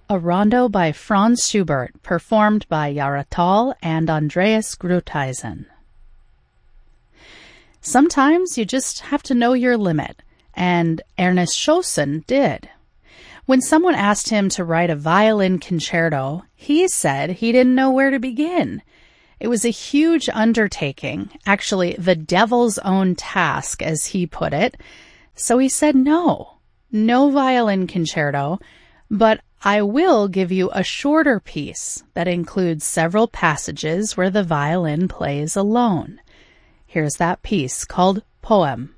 A rondo by Franz Schubert, performed by Yara Tal and Andreas Grutheisen. Sometimes you just have to know your limit, and Ernest Schossen did. When someone asked him to write a violin concerto, he said he didn't know where to begin. It was a huge undertaking, actually the devil's own task, as he put it. So he said no violin concerto, but I will give you a shorter piece that includes several passages where the violin plays alone. Here's that piece called Poem.